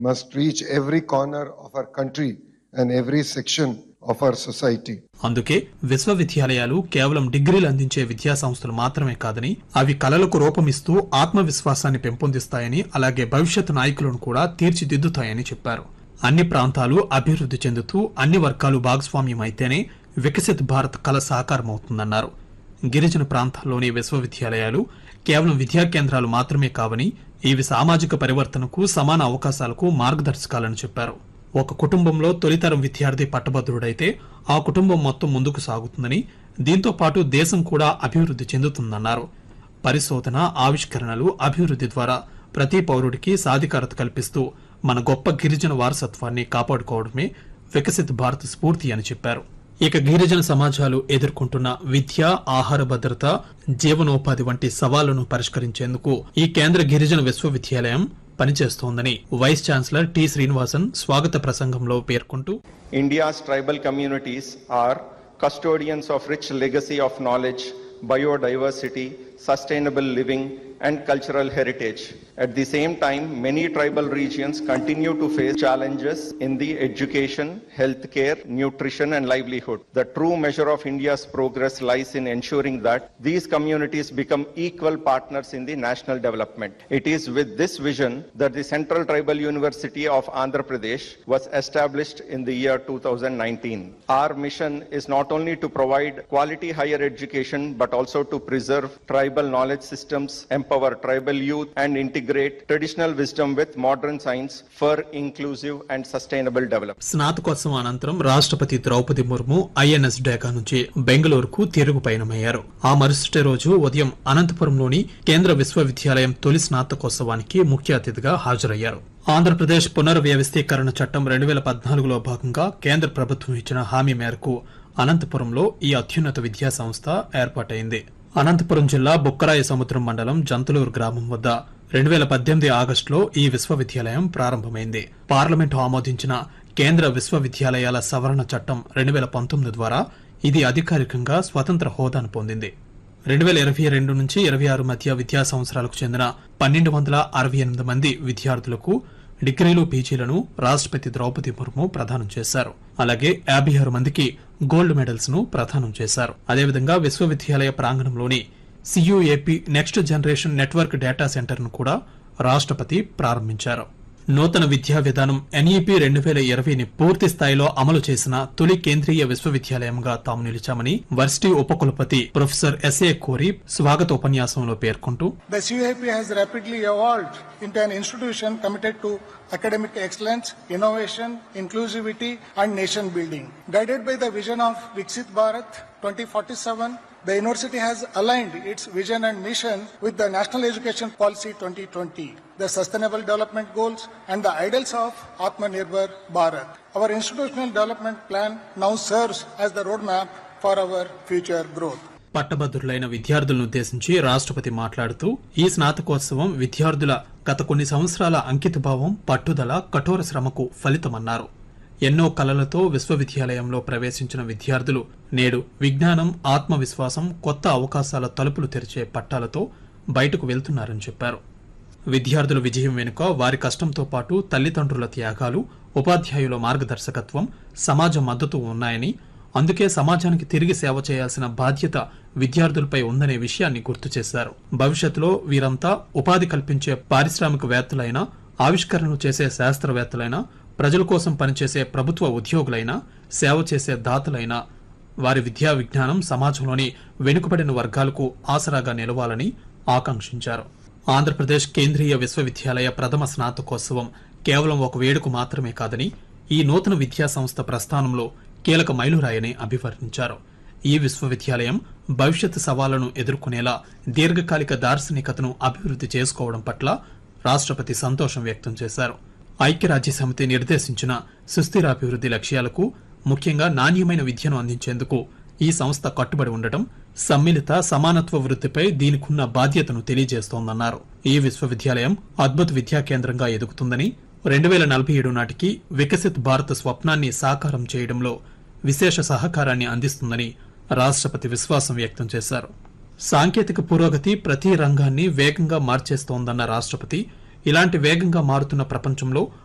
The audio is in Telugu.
must reach every corner of our country and every section of our society. అందుకే విశ్వవిద్యాలయాలు కేవలం డిగ్రీలు అందించే విద్యా సంస్థలు మాత్రమే కాదని అవి కళలకు రూపమిస్తూ ఆత్మవిశ్వాసాన్ని పెంపొందిస్తాయని అలాగే భవిష్యత్ నాయకులను కూడా తీర్చిదిద్దుతాయని చెప్పారు. అన్ని ప్రాంతాలు అభివృద్ధి చెందుతూ అన్ని వర్గాలు భాగస్వామ్యమైతేనే వికసిత్ భారత్ కళ సాకారమవుతుందన్నారు. గిరిజన ప్రాంతాల్లోని విశ్వవిద్యాలయాలు కేవలం విద్యా కేంద్రాలు మాత్రమే కావని ఇవి సామాజిక పరివర్తనకు సమాన అవకాశాలకు మార్గదర్శకాలని చెప్పారు. ఒక కుటుంబంలో తొలితరం విద్యార్థి పట్టభద్రుడైతే ఆ కుటుంబం మొత్తం ముందుకు సాగుతుందని, దీంతో పాటు దేశం కూడా అభివృద్ధి చెందుతుందన్నారు. పరిశోధన, ఆవిష్కరణలు, అభివృద్ధి ద్వారా ప్రతి పౌరుడికి సాధికారత కల్పిస్తూ మన గొప్ప గిరిజన వారసత్వాన్ని కాపాడుకోవడమే వికసిత్ భారత్ స్ఫూర్తి అని చెప్పారు. ఇక గిరిజన సమాజాలు ఎదుర్కొంటున్న విద్య, ఆహార భద్రత, జీవనోపాధి వంటి సవాళ్లను పరిష్కరించేందుకు ఈ కేంద్ర గిరిజన విశ్వవిద్యాలయం పనిచేస్తోందని వైస్ ఛాన్సలర్ టి శ్రీనివాసన్ స్వాగత ప్రసంగంలో పేర్కొంటూ, India's tribal communities are custodians of rich legacy of knowledge, biodiversity, sustainable living and cultural heritage. At the same time, many tribal regions continue to face challenges in the education, healthcare, nutrition and livelihood. The true measure of India's progress lies in ensuring that these communities become equal partners in the national development. It is with this vision that the Central Tribal University of Andhra Pradesh was established in the year 2019. Our mission is not only to provide quality higher education but also to preserve tribal knowledge systems, empower tribal youth and integrate traditional wisdom with modern science for inclusive and sustainable development. స్నాతకోత్సవం అనంతరం రాష్ట్రపతి ద్రౌపది ముర్ము ఐఎన్ఎస్ డేకా నుంచి బెంగళూరుకు తిరుగు పయనమయ్యారు. ఆ మరుసటి రోజు ఉదయం అనంతపురంలోని కేంద్ర విశ్వవిద్యాలయం తొలి స్నాతకోత్సవానికి ముఖ్య అతిథిగా హాజరయ్యారు. ఆంధ్రప్రదేశ్ పునర్వ్యవస్థీకరణ చట్టం 2014లో భాగంగా కేంద్ర ప్రభుత్వం ఇచ్చిన హామీ మేరకు అనంతపురంలో ఈ అత్యున్నత విద్యా సంస్థ ఏర్పాటైంది. అనంతపురం జిల్లా బుక్కరాయ సముద్రం మండలం జంతులూరు గ్రామం వద్ద 2018 ఆగస్టులో ఈ విశ్వవిద్యాలయం ప్రారంభమైంది. పార్లమెంటు ఆమోదించిన కేంద్ర విశ్వవిద్యాలయాల సవరణ చట్టం 2019 ద్వారా ఇది అధికారికంగా స్వతంత్ర హోదాను పొందింది. 2022 నుంచి 26 మధ్య విద్యా సంవత్సరాలకు చెందిన 1268 మంది విద్యార్థులకు డిగ్రీలు, పీజీలను రాష్ట్రపతి ద్రౌపది ముర్ము ప్రదానం చేశారు. అలాగే 56 మందికి గోల్డ్ మెడల్స్ ను ప్రదానం చేశారు. అదేవిధంగా విశ్వవిద్యాలయ ప్రాంగణంలోని సియుఏపీ next generation network data centre ను కూడా రాష్ట్రపతి ప్రారంభించారు. నూతన విద్యా విధానం ఎన్ఈపీ 2020ని పూర్తి స్థాయిలో అమలు చేసిన తొలి కేంద్రీయ విశ్వవిద్యాలయంగా తాము నిలిచామని వర్సిటీ ఉపకులపతి ప్రొఫెసర్ ఎస్ఏ కోరి స్వాగత ఉపన్యాసంలో పేర్కొంటూ, The CUAP has rapidly evolved into an institution committed to academic excellence, innovation, inclusivity and nation building. Guided by the vision of Viksit Bharat 2047, the university has aligned its vision and mission with the National Education Policy 2020, the Sustainable Development Goals and the ideals of Atmanirbhar Bharat. Our institutional development plan now serves as the roadmap for our future growth. పట్టభద్రులైన విద్యార్థులను ఉద్దేశించి రాష్ట్రపతి మాట్లాడుతూ, ఈ స్నాతకోత్సవం విద్యార్థుల గత కొన్ని సంవత్సరాల అంకితభావం, పట్టుదల, కఠోర శ్రమకు ఫలితమన్నారు. ఎన్నో కలలతో విశ్వవిద్యాలయంలో ప్రవేశించిన విద్యార్థులు నేడు విజ్ఞానం, ఆత్మవిశ్వాసం, కొత్త అవకాశాల తలుపులు తెరిచే పట్టాలతో బయటకు వెళ్తున్నారని చెప్పారు. విద్యార్థుల విజయం వెనుక వారి కష్టంతో పాటు తల్లిదండ్రుల త్యాగాలు, ఉపాధ్యాయుల మార్గదర్శకత్వం, సమాజ మద్దతు ఉన్నాయని, అందుకే సమాజానికి తిరిగి సేవ చేయాల్సిన బాధ్యత విద్యార్థులపై ఉందనే విషయాన్ని గుర్తు చేశారు. భవిష్యత్తులో వీరంతా ఉపాధి కల్పించే పారిశ్రామికవేత్తలైనా, ఆవిష్కరణలు చేసే శాస్త్రవేత్తలైనా, ప్రజల కోసం పనిచేసే ప్రభుత్వ ఉద్యోగులైనా, సేవ చేసే దాతలైనా వారి విద్యా విజ్ఞానం సమాజంలోని వెనుకబడిన వర్గాలకు ఆసరాగా నిలవాలని ఆకాంక్షించారు. ఆంధ్రప్రదేశ్ కేంద్రీయ విశ్వవిద్యాలయ ప్రథమ స్నాతకోత్సవం కేవలం ఒక వేడుక మాత్రమే కాదని, ఈ నూతన విద్యా సంస్థ ప్రస్థానంలో కీలక మైలురాయని అభివర్ణించారు. ఈ విశ్వవిద్యాలయం భవిష్యత్ సవాళ్లను ఎదుర్కొనేలా దీర్ఘకాలిక దార్శనికతను అభివృద్ధి చేసుకోవడం పట్ల రాష్ట్రపతి సంతోషం వ్యక్తం చేశారు. ఐక్యరాజ్యసమితి నిర్దేశించిన సుస్థిరాభివృద్ధి లక్ష్యాలకు, ముఖ్యంగా నాణ్యమైన విద్యను అందించేందుకు ఈ సంస్థ కట్టుబడి ఉండటం సమ్మిళిత సమానత్వ వృత్తిపై దీనికున్న బాధ్యతను తెలియజేస్తోందన్నారు. ఈ విశ్వవిద్యాలయం అద్భుత విద్యా కేంద్రంగా ఎదుగుతుందని, 2047 నాటికి వికసిత్ భారత్ స్వప్నాన్ని సాకారం చేయడంలో విశేష సహకారాన్ని అందిస్తుందని రాష్ట్రపతి విశ్వాసం వ్యక్తం చేశారు. సాంకేతిక పురోగతి ప్రతి రంగాన్ని వేగంగా మార్చేస్తోందన్న రాష్ట్రపతి, ఇలాంటి వేగంగా మారుతున్న ప్రపంచంలో